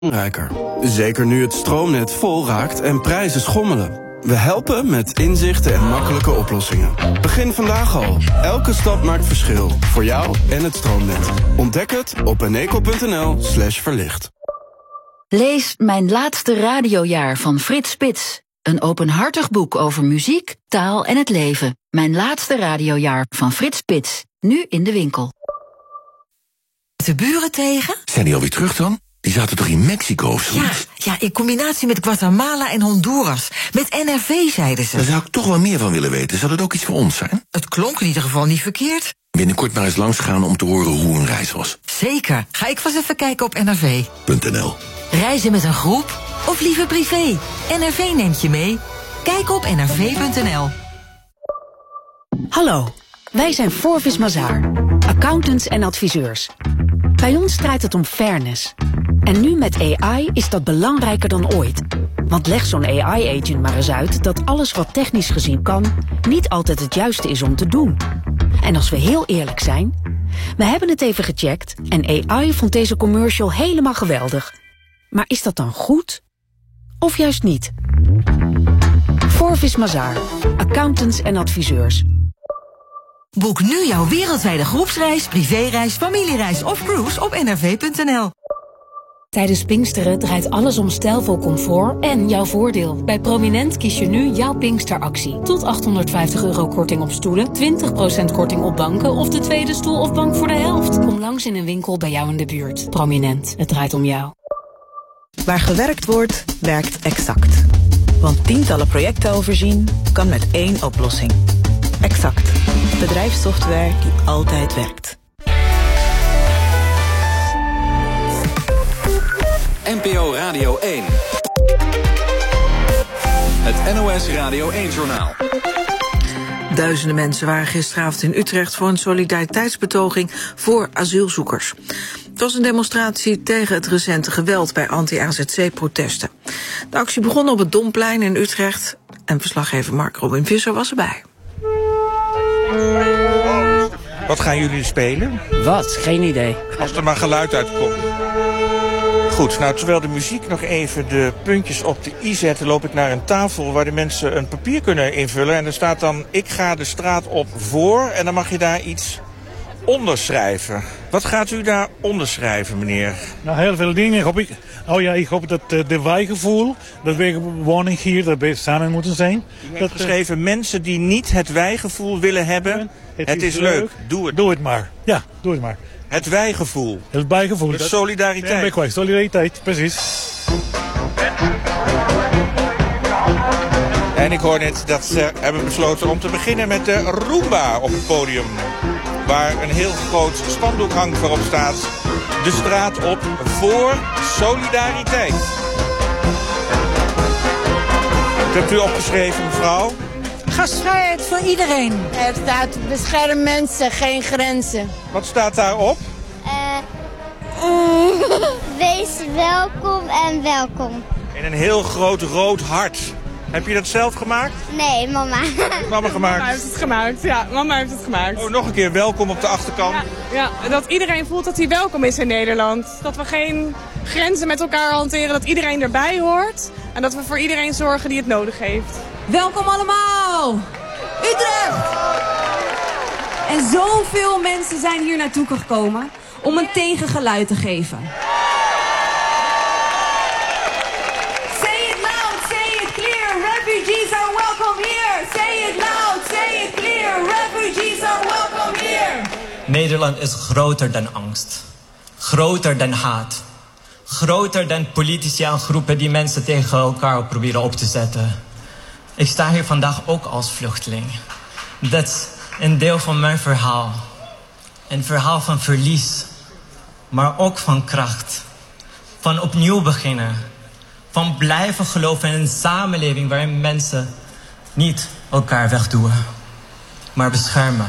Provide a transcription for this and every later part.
belangrijker. Zeker nu het stroomnet vol raakt en prijzen schommelen. We helpen met inzichten en makkelijke oplossingen. Begin vandaag al. Elke stap maakt verschil. Voor jou en het stroomnet. Ontdek het op eneco.nl/verlicht. Lees Mijn laatste radiojaar van Frits Spits. Een openhartig boek over muziek, taal en het leven. Mijn laatste radiojaar van Frits Spits. Nu in de winkel. De buren tegen? Zijn die alweer terug dan? Die zaten toch in Mexico of zo? Ja, in combinatie met Guatemala en Honduras. Met NRV, zeiden ze. Daar zou ik toch wel meer van willen weten. Zou dat ook iets voor ons zijn? Het klonk in ieder geval niet verkeerd. Binnenkort maar eens langs gaan om te horen hoe een reis was. Zeker. Ga ik vast even kijken op nrv.nl. Reizen met een groep of liever privé? NRV neemt je mee. Kijk op nrv.nl. Hallo, wij zijn Forvis Mazars, accountants en adviseurs. Bij ons draait het om fairness. En nu met AI is dat belangrijker dan ooit. Want leg zo'n AI-agent maar eens uit dat alles wat technisch gezien kan, niet altijd het juiste is om te doen. En als we heel eerlijk zijn, we hebben het even gecheckt en AI vond deze commercial helemaal geweldig. Maar is dat dan goed? Of juist niet? Forvis Mazars, accountants en adviseurs. Boek nu jouw wereldwijde groepsreis, privéreis, familiereis of cruise op nrv.nl. Tijdens Pinksteren draait alles om stijlvol comfort en jouw voordeel. Bij Prominent kies je nu jouw Pinksteractie. Tot €850 korting op stoelen, 20% korting op banken of de tweede stoel of bank voor de helft. Kom langs in een winkel bij jou in de buurt. Prominent, het draait om jou. Waar gewerkt wordt, werkt Exact. Want tientallen projecten overzien kan met één oplossing. Exact. Bedrijfssoftware die altijd werkt. NPO Radio 1. Het NOS Radio 1-journaal. Duizenden mensen waren gisteravond in Utrecht voor een solidariteitsbetoging voor asielzoekers. Het was een demonstratie tegen het recente geweld bij anti-AZC-protesten. De actie begon op het Domplein in Utrecht en verslaggever Mark Robin Visser was erbij. Wat gaan jullie spelen? Wat? Geen idee. Als er maar geluid uitkomt. Goed, nou terwijl de muziek nog even de puntjes op de i zet, loop ik naar een tafel waar de mensen een papier kunnen invullen. En er staat dan, ik ga de straat op voor, en dan mag je daar iets onderschrijven. Wat gaat u daar onderschrijven, meneer? Nou, heel veel dingen. Ik hoop dat de wijgevoel, dat we woning hier, dat we samen moeten zijn. U heeft geschreven, mensen die niet het wijgevoel willen hebben, het is leuk. Doe het. Doe het maar. Ja, doe het maar. Het wijgevoel. Het wijgevoel. De solidariteit. Ja, solidariteit, precies. En ik hoor net dat ze hebben besloten om te beginnen met de Roomba op het podium. Waar een heel groot spandoek hangt waarop staat, de straat op voor solidariteit. Wat hebt u opgeschreven, mevrouw? Gastvrijheid voor iedereen. Er staat bescherm mensen, geen grenzen. Wat staat daarop? Wees welkom en welkom. In een heel groot rood hart. Heb je dat zelf gemaakt? Nee, mama. Mama gemaakt? Mama heeft het gemaakt, ja. Mama heeft het gemaakt. Oh, nog een keer welkom op de achterkant. Ja, dat iedereen voelt dat hij welkom is in Nederland. Dat we geen grenzen met elkaar hanteren, dat iedereen erbij hoort. En dat we voor iedereen zorgen die het nodig heeft. Welkom allemaal! Utrecht! En zoveel mensen zijn hier naartoe gekomen om een tegengeluid te geven. Say it loud, say it clear, refugees are welcome here. Say it loud, say it clear, refugees are welcome here. Nederland is groter dan angst. Groter dan haat. Groter dan politici en groepen die mensen tegen elkaar proberen op te zetten. Ik sta hier vandaag ook als vluchteling. Dat is een deel van mijn verhaal. Een verhaal van verlies. Maar ook van kracht. Van opnieuw beginnen. Van blijven geloven in een samenleving waarin mensen niet elkaar wegduwen. Maar beschermen.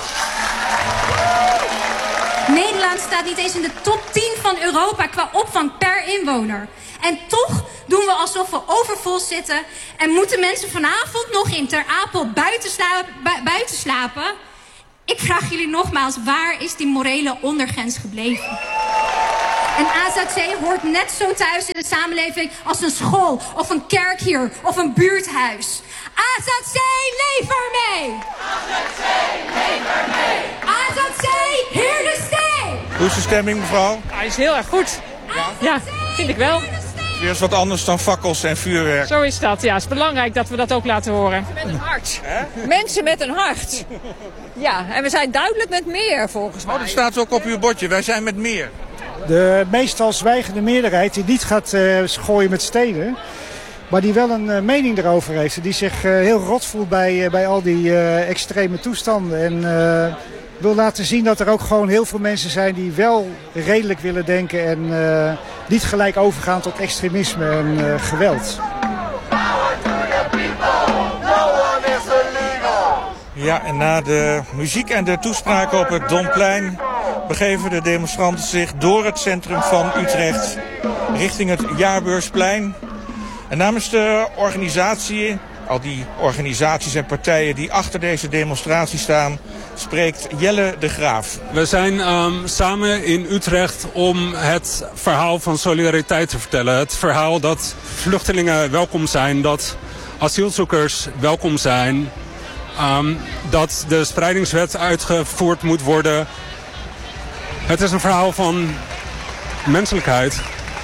Nederland staat niet eens in de top 10 van Europa qua opvang per inwoner. En toch doen we alsof we overvol zitten en moeten mensen vanavond nog in Ter Apel buiten slapen. Ik vraag jullie nogmaals, waar is die morele ondergrens gebleven? Een AZC hoort net zo thuis in de samenleving als een school of een kerk hier of een buurthuis. AZC, leef ermee! AZC, leef ermee! AZC, here to stay! Hoe is de stemming, mevrouw? Hij is heel erg goed. Ja, vind ik wel. Weer eens wat anders dan fakkels en vuurwerk. Zo is dat, ja. Het is belangrijk dat we dat ook laten horen. Met een hart. Mensen met een hart. Ja, en we zijn duidelijk met meer, volgens mij. Oh, dat staat ook op uw bordje. Wij zijn met meer. De meestal zwijgende meerderheid die niet gaat gooien met stenen, maar die wel een mening erover heeft. Die zich heel rot voelt bij al die extreme toestanden. En wil laten zien dat er ook gewoon heel veel mensen zijn die wel redelijk willen denken en niet gelijk overgaan tot extremisme en geweld. Ja, en na de muziek en de toespraken op het Domplein begeven de demonstranten zich door het centrum van Utrecht richting het Jaarbeursplein. En namens de organisatie, al die organisaties en partijen die achter deze demonstratie staan, spreekt Jelle de Graaf. We zijn samen in Utrecht om het verhaal van solidariteit te vertellen. Het verhaal dat vluchtelingen welkom zijn, dat asielzoekers welkom zijn, dat de spreidingswet uitgevoerd moet worden. Het is een verhaal van menselijkheid.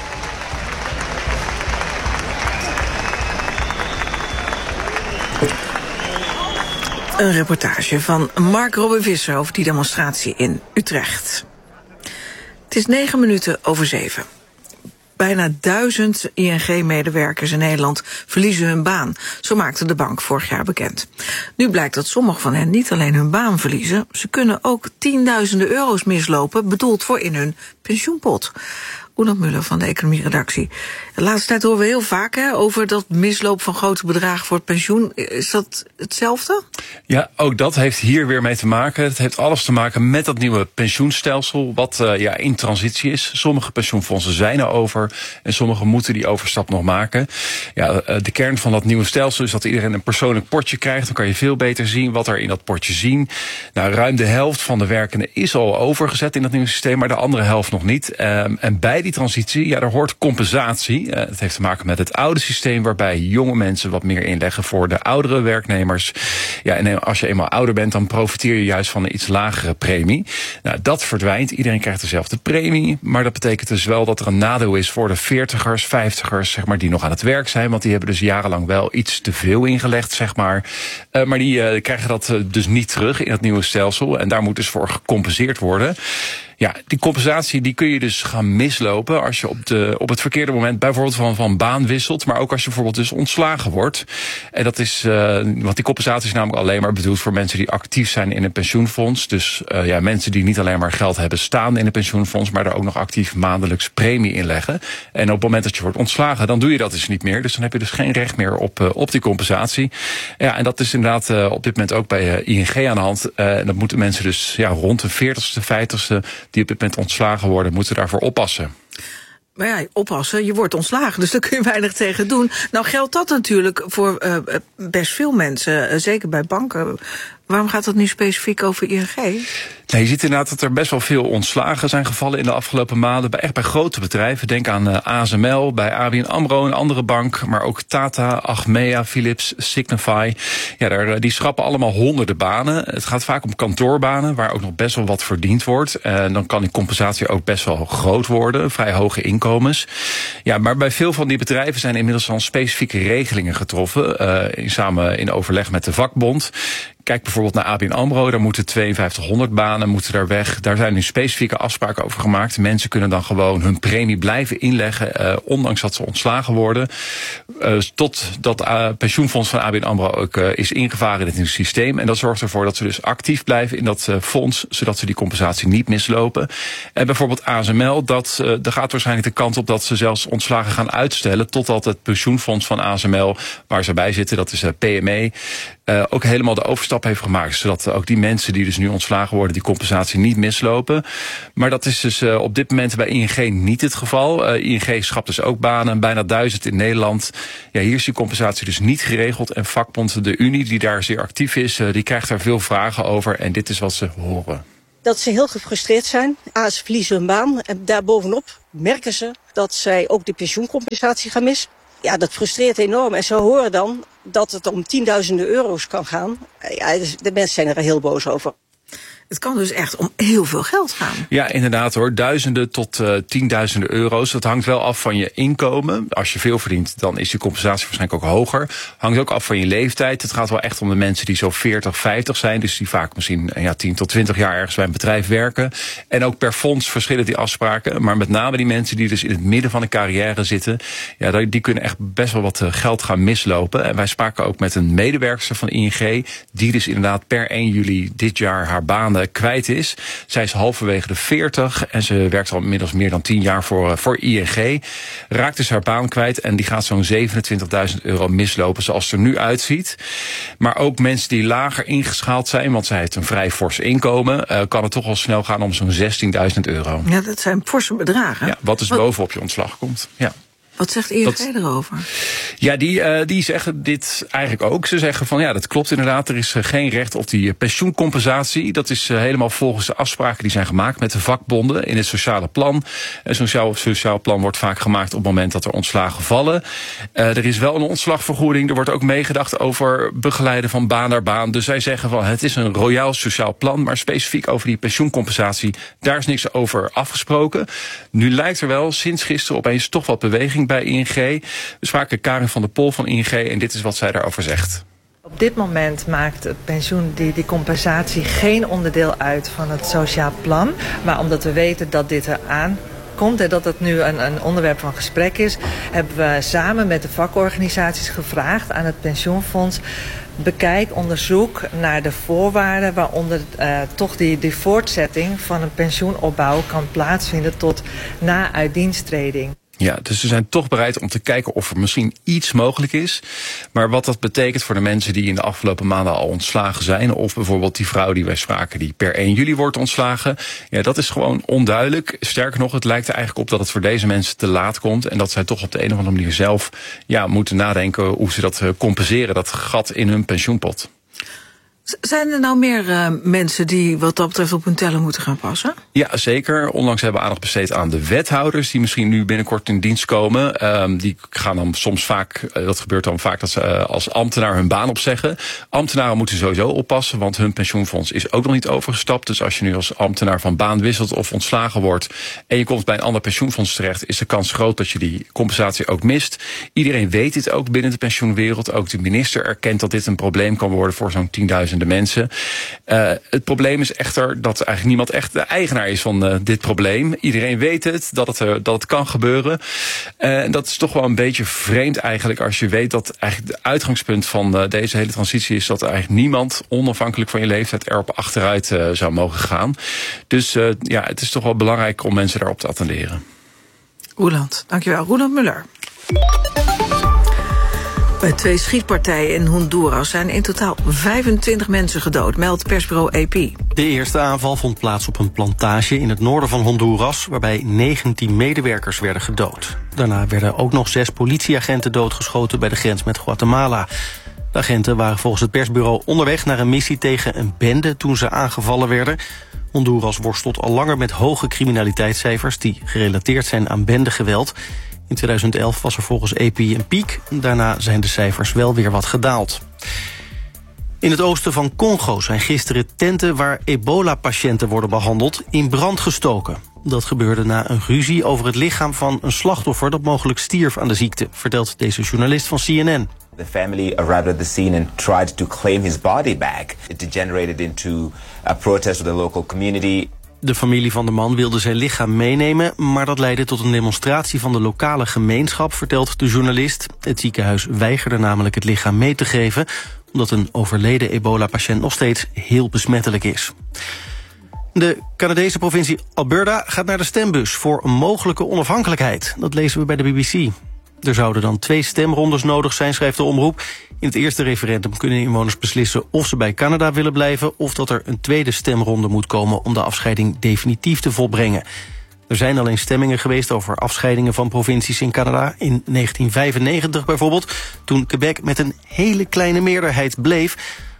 Een reportage van Mark Robin Visser over die demonstratie in Utrecht. Het is 7:09. Bijna 1000 ING-medewerkers in Nederland verliezen hun baan. Zo maakte de bank vorig jaar bekend. Nu blijkt dat sommige van hen niet alleen hun baan verliezen, ze kunnen ook tienduizenden euro's mislopen, bedoeld voor in hun pensioenpot. Oenat Muller van de economieredactie. De laatste tijd horen we heel vaak over dat misloop van grote bedragen voor het pensioen. Is dat hetzelfde? Ja, ook dat heeft hier weer mee te maken. Het heeft alles te maken met dat nieuwe pensioenstelsel wat in transitie is. Sommige pensioenfondsen zijn er over en sommige moeten die overstap nog maken. Ja, de kern van dat nieuwe stelsel is dat iedereen een persoonlijk potje krijgt. Dan kan je veel beter zien wat er in dat potje zien. Nou, ruim de helft van de werkenden is al overgezet in dat nieuwe systeem, maar de andere helft nog niet. En bij die transitie, daar hoort compensatie. Het heeft te maken met het oude systeem waarbij jonge mensen wat meer inleggen voor de oudere werknemers. Ja, en als je eenmaal ouder bent, dan profiteer je juist van een iets lagere premie. Nou, dat verdwijnt. Iedereen krijgt dezelfde premie. Maar dat betekent dus wel dat er een nadeel is voor de 40ers, 50ers, zeg maar, die nog aan het werk zijn. Want die hebben dus jarenlang wel iets te veel ingelegd, zeg maar. Maar die krijgen dat dus niet terug in het nieuwe stelsel. En daar moet dus voor gecompenseerd worden. Ja, die compensatie die kun je dus gaan mislopen als je op het verkeerde moment bijvoorbeeld van baan wisselt, maar ook als je bijvoorbeeld dus ontslagen wordt. En dat is, want die compensatie is namelijk alleen maar bedoeld voor mensen die actief zijn in een pensioenfonds. Dus mensen die niet alleen maar geld hebben staan in een pensioenfonds, maar daar ook nog actief maandelijks premie in leggen. En op het moment dat je wordt ontslagen, dan doe je dat dus niet meer. Dus dan heb je dus geen recht meer op die compensatie. Ja, en dat is inderdaad op dit moment ook bij ING aan de hand. En dat moeten mensen dus rond de 40ste, 50ste die op dit moment ontslagen worden, moeten daarvoor oppassen. Maar ja, oppassen, je wordt ontslagen, dus daar kun je weinig tegen doen. Nou geldt dat natuurlijk voor best veel mensen, zeker bij banken. Waarom gaat dat nu specifiek over ING? Nee, je ziet inderdaad dat er best wel veel ontslagen zijn gevallen in de afgelopen maanden. Echt bij grote bedrijven. Denk aan ASML, bij ABN AMRO, een andere bank. Maar ook Tata, Achmea, Philips, Signify. Ja, die schrappen allemaal honderden banen. Het gaat vaak om kantoorbanen, waar ook nog best wel wat verdiend wordt. En dan kan die compensatie ook best wel groot worden. Vrij hoge inkomens. Ja, maar bij veel van die bedrijven zijn inmiddels al specifieke regelingen getroffen. Samen in overleg met de vakbond. Kijk bijvoorbeeld naar ABN AMRO, daar moeten 5200 banen moeten daar weg. Daar zijn nu specifieke afspraken over gemaakt. Mensen kunnen dan gewoon hun premie blijven inleggen, ondanks dat ze ontslagen worden. Tot dat pensioenfonds van ABN AMRO ook is ingevaren in het nieuwe systeem. En dat zorgt ervoor dat ze dus actief blijven in dat fonds, zodat ze die compensatie niet mislopen. En bijvoorbeeld ASML, daar gaat waarschijnlijk de kant op dat ze zelfs ontslagen gaan uitstellen, totdat het pensioenfonds van ASML, waar ze bij zitten, dat is PME, ook helemaal de overstap heeft gemaakt. Zodat ook die mensen die dus nu ontslagen worden, die compensatie niet mislopen. Maar dat is dus op dit moment bij ING niet het geval. ING schrapt dus ook banen, bijna 1000 in Nederland. Ja, hier is die compensatie dus niet geregeld. En vakbond De Unie, die daar zeer actief is, die krijgt daar veel vragen over. En dit is wat ze horen. dat ze heel gefrustreerd zijn. Ze verliezen hun baan en daarbovenop merken ze dat zij ook de pensioencompensatie gaan missen. Ja, dat frustreert enorm. En ze horen dan dat het om tienduizenden euro's kan gaan. Ja, de mensen zijn er heel boos over. Het kan dus echt om heel veel geld gaan. Ja, inderdaad hoor. Duizenden tot tienduizenden euro's. Dat hangt wel af van je inkomen. Als je veel verdient, dan is je compensatie waarschijnlijk ook hoger. Hangt ook af van je leeftijd. Het gaat wel echt om de mensen die zo 40, 50 zijn. Dus die vaak misschien 10 tot 20 jaar ergens bij een bedrijf werken. En ook per fonds verschillen die afspraken. Maar met name die mensen die dus in het midden van een carrière zitten. Ja, die kunnen echt best wel wat geld gaan mislopen. En wij spraken ook met een medewerkster van ING. Die dus inderdaad per 1 juli dit jaar haar baan kwijt is. Zij is halverwege de 40 en ze werkt al inmiddels meer dan 10 jaar voor ING. Raakt dus haar baan kwijt en die gaat zo'n 27.000 euro mislopen zoals het er nu uitziet. Maar ook mensen die lager ingeschaald zijn, want zij heeft een vrij fors inkomen, kan het toch al snel gaan om zo'n 16.000 euro. Ja, dat zijn forse bedragen. Ja, wat dus bovenop je ontslag komt. Ja. Wat zegt ING erover? Ja, die zeggen dit eigenlijk ook. Ze zeggen van ja, dat klopt inderdaad. Er is geen recht op die pensioencompensatie. Dat is helemaal volgens de afspraken die zijn gemaakt met de vakbonden in het sociale plan. Zo'n sociaal plan wordt vaak gemaakt op het moment dat er ontslagen vallen. Er is wel een ontslagvergoeding. Er wordt ook meegedacht over begeleiden van baan naar baan. Dus zij zeggen van het is een royaal sociaal plan. Maar specifiek over die pensioencompensatie, daar is niks over afgesproken. Nu lijkt er wel sinds gisteren opeens toch wat beweging bij ING. We spraken Karin van der Pol van ING en dit is wat zij daarover zegt. Op dit moment maakt het pensioen, die compensatie, geen onderdeel uit van het sociaal plan. Maar omdat we weten dat dit eraan komt en dat het nu een onderwerp van gesprek is, hebben we samen met de vakorganisaties gevraagd aan het pensioenfonds: bekijk onderzoek naar de voorwaarden waaronder toch die voortzetting van een pensioenopbouw kan plaatsvinden tot na uitdiensttreding. Ja, dus ze zijn toch bereid om te kijken of er misschien iets mogelijk is. Maar wat dat betekent voor de mensen die in de afgelopen maanden al ontslagen zijn, of bijvoorbeeld die vrouw die wij spraken die per 1 juli wordt ontslagen, ja, dat is gewoon onduidelijk. Sterker nog, het lijkt er eigenlijk op dat het voor deze mensen te laat komt en dat zij toch op de een of andere manier zelf moeten nadenken hoe ze dat compenseren, dat gat in hun pensioenpot. Zijn er nou meer mensen die wat dat betreft op hun tellen moeten gaan passen? Ja, zeker. Onlangs hebben we aandacht besteed aan de wethouders die misschien nu binnenkort in dienst komen. Die gaan dan soms vaak, dat gebeurt dan vaak dat ze als ambtenaar hun baan opzeggen. Ambtenaren moeten sowieso oppassen, want hun pensioenfonds is ook nog niet overgestapt. Dus als je nu als ambtenaar van baan wisselt of ontslagen wordt en je komt bij een ander pensioenfonds terecht, is de kans groot dat je die compensatie ook mist. Iedereen weet dit ook binnen de pensioenwereld. Ook de minister erkent dat dit een probleem kan worden voor zo'n 10.000 mensen. Het probleem is echter dat eigenlijk niemand echt de eigenaar is van dit probleem. Iedereen weet het, dat het kan gebeuren. En dat is toch wel een beetje vreemd eigenlijk als je weet dat eigenlijk het uitgangspunt van deze hele transitie is dat eigenlijk niemand onafhankelijk van je leeftijd erop achteruit zou mogen gaan. Dus het is toch wel belangrijk om mensen daarop te attenderen. Roeland, dankjewel. Roeland Muller. Bij 2 schietpartijen in Honduras zijn in totaal 25 mensen gedood, meldt persbureau AP. De eerste aanval vond plaats op een plantage in het noorden van Honduras, waarbij 19 medewerkers werden gedood. Daarna werden ook nog 6 politieagenten doodgeschoten bij de grens met Guatemala. De agenten waren volgens het persbureau onderweg naar een missie tegen een bende toen ze aangevallen werden. Honduras worstelt al langer met hoge criminaliteitscijfers die gerelateerd zijn aan bendegeweld. In 2011 was er volgens AP een piek. Daarna zijn de cijfers wel weer wat gedaald. In het oosten van Congo zijn gisteren tenten waar ebola-patiënten worden behandeld in brand gestoken. Dat gebeurde na een ruzie over het lichaam van een slachtoffer dat mogelijk stierf aan de ziekte, vertelt deze journalist van CNN. The family arrived at the scene and tried to claim his body back. It degenerated into a protest with the local community. De familie van de man wilde zijn lichaam meenemen, maar dat leidde tot een demonstratie van de lokale gemeenschap, vertelt de journalist. Het ziekenhuis weigerde namelijk het lichaam mee te geven, omdat een overleden ebola-patiënt nog steeds heel besmettelijk is. De Canadese provincie Alberta gaat naar de stembus voor een mogelijke onafhankelijkheid. Dat lezen we bij de BBC. Er zouden dan 2 stemrondes nodig zijn, schrijft de omroep. In het eerste referendum kunnen inwoners beslissen of ze bij Canada willen blijven, of dat er een tweede stemronde moet komen om de afscheiding definitief te volbrengen. Er zijn al eens stemmingen geweest over afscheidingen van provincies in Canada. In 1995 bijvoorbeeld, toen Quebec met een hele kleine meerderheid bleef.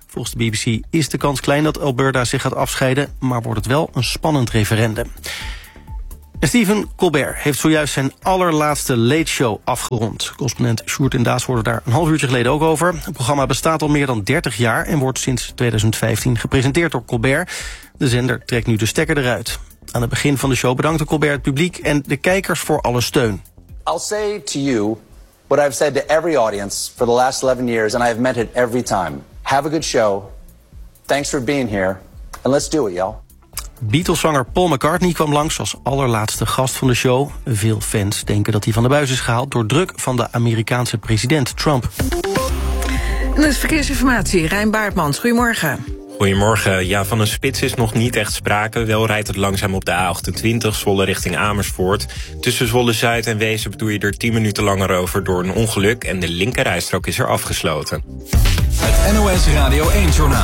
Volgens de BBC is de kans klein dat Alberta zich gaat afscheiden, maar wordt het wel een spannend referendum. En Stephen Colbert heeft zojuist zijn allerlaatste Late Show afgerond. Correspondent Sjoerd en Daas hoorden daar een half uurtje geleden ook over. Het programma bestaat al meer dan 30 jaar en wordt sinds 2015 gepresenteerd door Colbert. De zender trekt nu de stekker eruit. Aan het begin van de show bedankte Colbert het publiek en de kijkers voor alle steun. I'll say to you what I've said to every audience for the last 11 years, and I have meant it every time. Have a good show. Thanks for being here. And let's do it, y'all. Beatles-zanger Paul McCartney kwam langs als allerlaatste gast van de show. Veel fans denken dat hij van de buis is gehaald door druk van de Amerikaanse president Trump. En dat is verkeersinformatie. Rijn Baartmans, goedemorgen. Goedemorgen. Ja, van een spits is nog niet echt sprake. Wel rijdt het langzaam op de A28, Zwolle richting Amersfoort. Tussen Zwolle-Zuid en Weesp doe je er 10 minuten langer over door een ongeluk en de linkerrijstrook is er afgesloten. Het NOS Radio 1-journaal.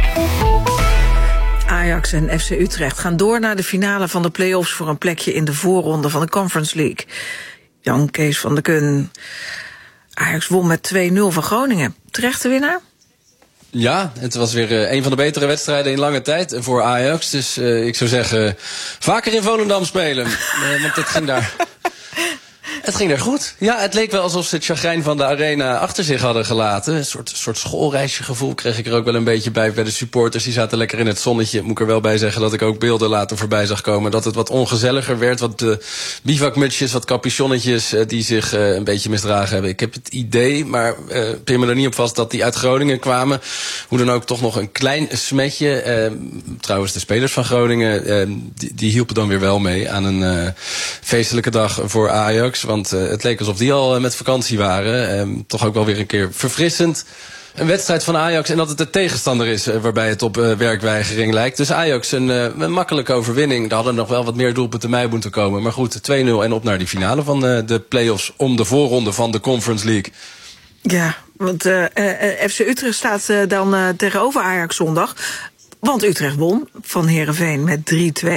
Ajax en FC Utrecht gaan door naar de finale van de play-offs voor een plekje in de voorronde van de Conference League. Jan Kees van der Kun. Ajax won met 2-0 van Groningen. Terechte winnaar? Ja, het was weer een van de betere wedstrijden in lange tijd voor Ajax. Dus ik zou zeggen, vaker in Volendam spelen. Want het ging daar... Het ging daar goed. Ja, het leek wel alsof ze het chagrijn van de arena achter zich hadden gelaten. Een soort schoolreisjegevoel kreeg ik er ook wel een beetje bij de supporters. Die zaten lekker in het zonnetje. Moet ik er wel bij zeggen dat ik ook beelden later voorbij zag komen. Dat het wat ongezelliger werd. Wat bivakmutsjes, wat capuchonnetjes die zich een beetje misdragen hebben. Ik heb het idee, maar pin me er niet op vast dat die uit Groningen kwamen. Hoe dan ook toch nog een klein smetje. Trouwens, de spelers van Groningen die hielpen dan weer wel mee aan een feestelijke dag voor Ajax. Want het leek alsof die al met vakantie waren. Toch ook wel weer een keer verfrissend. Een wedstrijd van Ajax en dat het de tegenstander is waarbij het op werkweigering lijkt. Dus Ajax een makkelijke overwinning. Er hadden nog wel wat meer doelpunten bij moeten komen. Maar goed, 2-0 en op naar die finale van de play-offs om de voorronde van de Conference League. Ja, want FC Utrecht staat dan tegenover Ajax zondag. Want Utrecht won van Heerenveen met 3-2.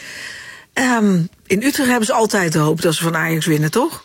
In Utrecht hebben ze altijd de hoop dat ze van Ajax winnen, toch?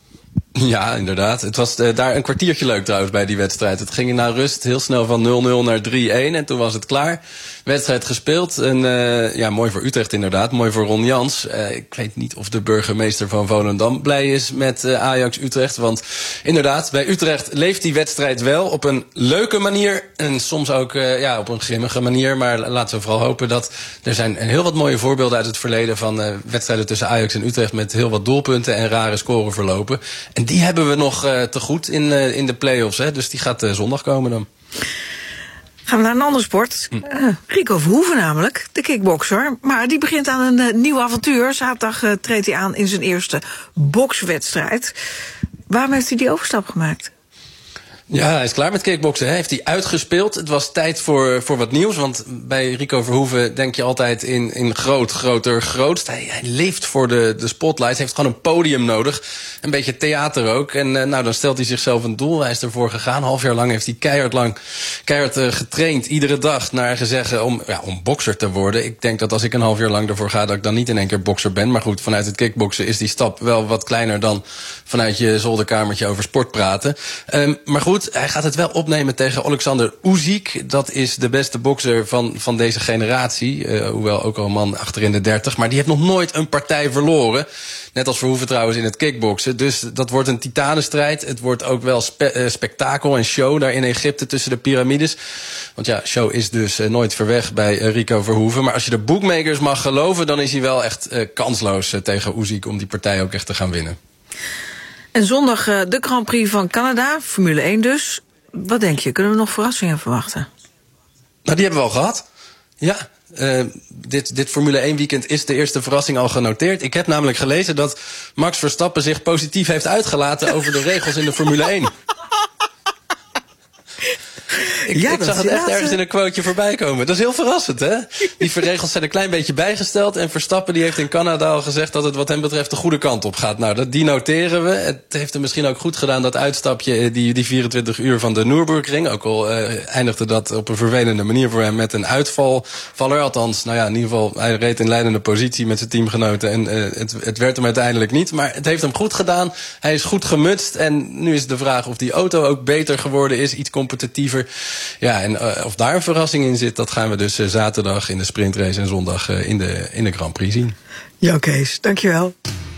Ja, inderdaad. Het was daar een kwartiertje leuk trouwens bij die wedstrijd. Het ging na rust heel snel van 0-0 naar 3-1 en toen was het klaar. Wedstrijd gespeeld en ja, mooi voor Utrecht inderdaad. Mooi voor Ron Jans. Ik weet niet of de burgemeester van Volendam blij is met Ajax-Utrecht. Want inderdaad, bij Utrecht leeft die wedstrijd wel op een leuke manier. En soms ook op een grimmige manier. Maar laten we vooral hopen dat er zijn heel wat mooie voorbeelden uit het verleden van wedstrijden tussen Ajax en Utrecht met heel wat doelpunten en rare scoreverlopen. En die hebben we nog te goed in de play-offs. Hè? Dus die gaat zondag komen dan. Gaan we naar een andere sport. Rico Verhoeven namelijk, de kickbokser. Maar die begint aan een nieuw avontuur. Zaterdag treedt hij aan in zijn eerste bokswedstrijd. Waarom heeft hij die overstap gemaakt? Ja, hij is klaar met kickboksen. Hij heeft hij uitgespeeld. Het was tijd voor wat nieuws. Want bij Rico Verhoeven denk je altijd in grootst. Hij leeft voor de spotlight. Hij heeft gewoon een podium nodig. Een beetje theater ook. En dan stelt hij zichzelf een doel. Hij is ervoor gegaan. Half jaar lang heeft hij keihard getraind. Iedere dag naar gezeggen om bokser te worden. Ik denk dat als ik een half jaar lang ervoor ga, dat ik dan niet in één keer bokser ben. Maar goed, vanuit het kickboksen is die stap wel wat kleiner dan vanuit je zolderkamertje over sport praten. Maar goed, hij gaat het wel opnemen tegen Alexander Usyk. Dat is de beste bokser van deze generatie. Hoewel ook al een man achter in de 30. Maar die heeft nog nooit een partij verloren. Net als Verhoeven trouwens in het kickboksen. Dus dat wordt een titanenstrijd. Het wordt ook wel spektakel en show daar in Egypte tussen de piramides. Want ja, show is dus nooit ver weg bij Rico Verhoeven. Maar als je de bookmakers mag geloven, dan is hij wel echt kansloos tegen Usyk om die partij ook echt te gaan winnen. En zondag de Grand Prix van Canada, Formule 1 dus. Wat denk je, kunnen we nog verrassingen verwachten? Nou, die hebben we al gehad. Ja, dit Formule 1 weekend is de eerste verrassing al genoteerd. Ik heb namelijk gelezen dat Max Verstappen zich positief heeft uitgelaten over de regels in de Formule 1. Ik zag het echt ergens in een quoteje voorbij komen. Dat is heel verrassend, hè? Die regels zijn een klein beetje bijgesteld. En Verstappen die heeft in Canada al gezegd dat het wat hem betreft de goede kant op gaat. Nou, die noteren we. Het heeft hem misschien ook goed gedaan, dat uitstapje, die 24 uur van de Nürburgring. Ook al eindigde dat op een vervelende manier voor hem met een uitvaller. Althans, nou ja, in ieder geval, hij reed in leidende positie met zijn teamgenoten. En het werd hem uiteindelijk niet. Maar het heeft hem goed gedaan. Hij is goed gemutst. En nu is de vraag of die auto ook beter geworden is, iets competitiever. Ja, en of daar een verrassing in zit, dat gaan we dus zaterdag in de sprintrace en zondag in de Grand Prix zien. Jo Kees, dankjewel.